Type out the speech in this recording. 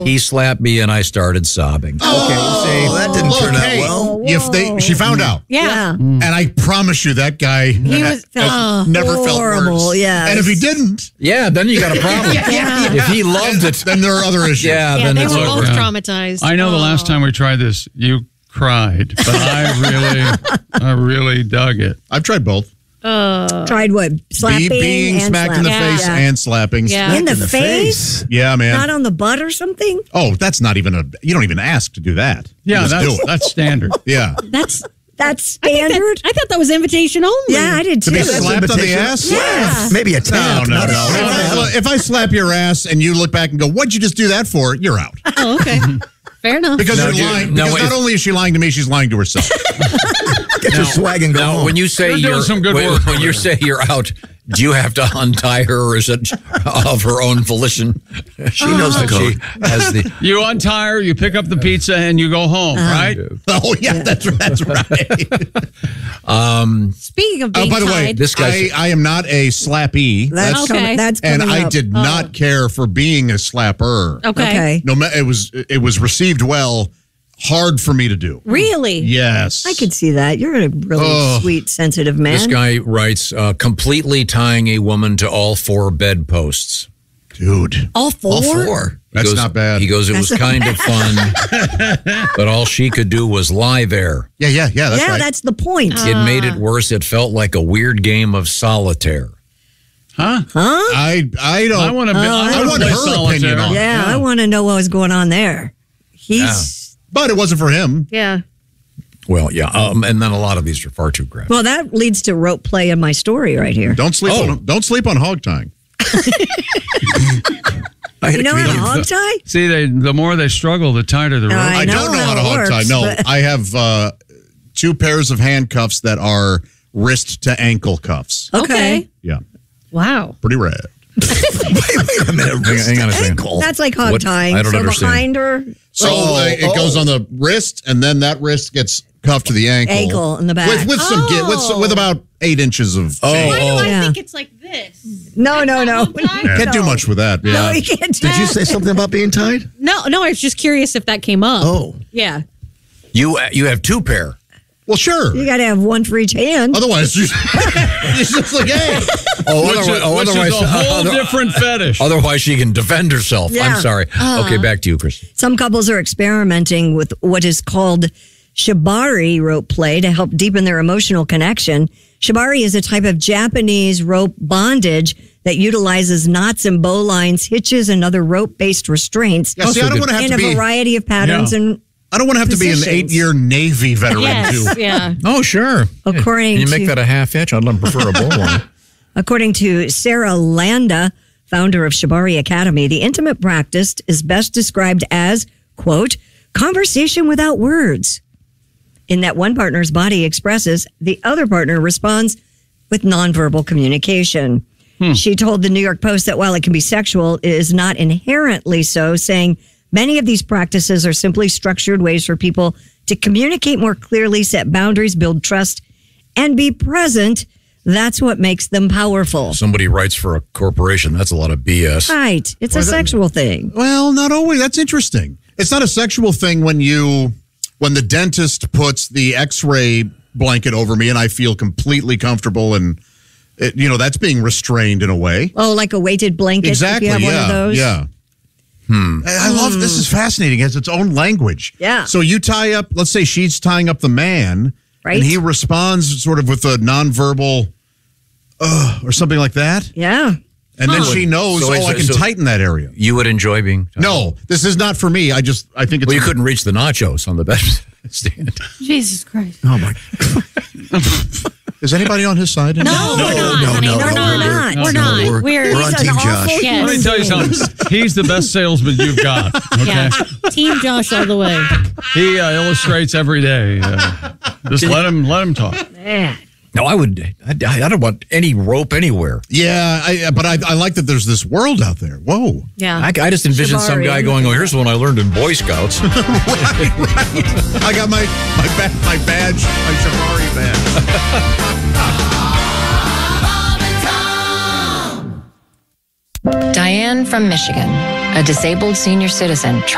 He slapped me and I started sobbing. That didn't turn out well. She found out. Yeah. And I promise you that guy has never felt worse. Yeah. And if he didn't, then you got a problem. If he loved it, then there are other issues. then they it's were over. both traumatized. I know the last time we tried this, you cried, but I really dug it. I've tried both. Tried what? Slapping Being and smacked in the face and slapping. Yeah. In the face? Yeah, man. Not on the butt or something? Oh, that's not even you don't even ask to do that. Yeah, You just do it. that's standard. Yeah. That's standard? I thought that was invitation only. Yeah, I did too. To be slapped on the ass? Yeah. Maybe a tap. No. not a slap. If I slap your ass and you look back and go, what'd you just do that for? You're out. Oh, okay. Fair enough. Because you're lying. Because not only is she lying to me, she's lying to herself. Get your swag and go home. When you say You're doing some good work. When you say you're out, do you have to untie her, or is it of her own volition? She knows the code. You untie her, you pick up the pizza, and you go home, right? Oh, yeah, that's right. Speaking of being by the way, tied, this guy. I am not a slappee. That's Okay. coming And I up. did not care for being a slapper. okay. No, it was received well. Hard for me to do. Really? Yes. I could see that. You're a really sweet, sensitive man. This guy writes, completely tying a woman to all 4 bedposts. Dude. All four? That's not bad. He goes, it was kind of fun, but all she could do was lie there. Yeah, that's right. That's the point. It made it worse. It felt like a weird game of solitaire. Huh? I don't. I want to. I want her opinion on it. Yeah, I want to know what was going on there. But it wasn't for him. Yeah. Well, yeah. And then a lot of these are far too graphic. Well, that leads to rope play in my story right here. Don't sleep on hog tying. You know how to hog tie? See, the more they struggle, the tighter the rope. I don't know how to hog tie. No, I have 2 pairs of handcuffs that are wrist to ankle cuffs. Okay. Yeah. Wow. Pretty rad. Wait a minute. Hang on a second. That's like hog tying. I don't understand. Behind her. So it goes on the wrist, and then that wrist gets cuffed to the ankle. Ankle in the back. With about 8 inches of. Why do I Yeah. think it's like this? No. Can't do much with that. Yeah. No, you can't do Did you say something about being tied? No, I was just curious if that came up. Oh. Yeah. You have 2 pair. Well, sure. You got to have one for each hand. Otherwise, it's just like, hey. Which is a whole different fetish. Otherwise, she can defend herself. Yeah. I'm sorry. Okay, back to you, Kristen. Some couples are experimenting with what is called shibari rope play to help deepen their emotional connection. Shibari is a type of Japanese rope bondage that utilizes knots and bowlines, hitches, and other rope-based restraints Yeah, see, I don't want to have in to a be. variety of patterns and I don't want to have to be an positions. 8-year Navy veteran Yes. too. Yeah. Oh, sure. According Can you make to- that a half inch? I'd prefer a bowline. According to Sarah Landa, founder of Shibari Academy, the intimate practice is best described as, quote, conversation without words, in that one partner's body expresses, the other partner responds with nonverbal communication. She told the New York Post that while it can be sexual, it is not inherently so, saying many of these practices are simply structured ways for people to communicate more clearly, set boundaries, build trust, and be present. That's what makes them powerful. Somebody writes for a corporation. That's a lot of BS. Right. It's a sexual thing. Well, not always. That's interesting. It's not a sexual thing when the dentist puts the X-ray blanket over me and I feel completely comfortable and, that's being restrained in a way. Oh, like a weighted blanket? Exactly. If you have one of those? Yeah. I love this. Is fascinating. It has its own language. Yeah. So you tie up. Let's say she's tying up the man, Right. and he responds sort of with a nonverbal, or something like that. Yeah. And then she knows. I can tighten that area. You would enjoy being. No, this is not for me. I think it's. Well, you couldn't reach the nachos on the bed stand. Jesus Christ. Oh, my. Is anybody on his side? We're not. We're not. We're on Team Josh. Yes. Let me tell you something. He's the best salesman you've got. Okay? Yeah. Team Josh all the way. He illustrates every day. Just let him talk. Man. No, I don't want any rope anywhere. Yeah, but I like that there's this world out there. Whoa. Yeah. I just envisioned some guy going, "Oh, here's one I learned in Boy Scouts." right. I got my badge, my Shibari badge. Diane from Michigan, a disabled senior citizen